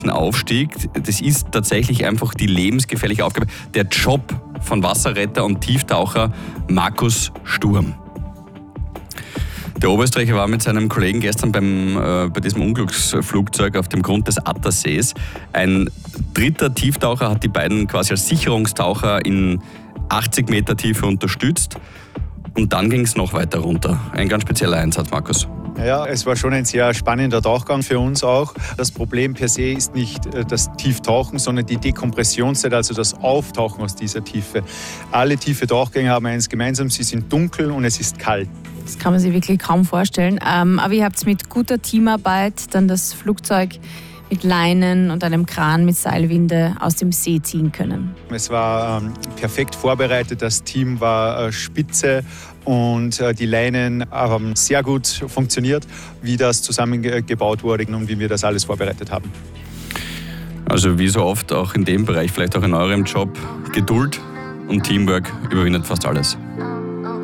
Aufstieg, das ist tatsächlich einfach die lebensgefährliche Aufgabe. Der Job von Wasserretter und Tieftaucher Markus Sturm. Der Oberösterreicher war mit seinem Kollegen gestern bei diesem Unglücksflugzeug auf dem Grund des Attersees. Ein dritter Tieftaucher hat die beiden quasi als Sicherungstaucher in 80 Meter Tiefe unterstützt. Und dann ging es noch weiter runter. Ein ganz spezieller Einsatz, Markus. Ja, es war schon ein sehr spannender Tauchgang für uns auch. Das Problem per se ist nicht das Tieftauchen, sondern die Dekompressionszeit, also das Auftauchen aus dieser Tiefe. Alle tiefe Tauchgänge haben eins gemeinsam, sie sind dunkel und es ist kalt. Das kann man sich wirklich kaum vorstellen. Aber ihr habt mit guter Teamarbeit dann das Flugzeug mit Leinen und einem Kran mit Seilwinde aus dem See ziehen können. Es war perfekt vorbereitet, das Team war spitze und die Leinen haben sehr gut funktioniert, wie das zusammengebaut wurde und wie wir das alles vorbereitet haben. Also wie so oft auch in dem Bereich, vielleicht auch in eurem Job, Geduld und Teamwork überwindet fast alles.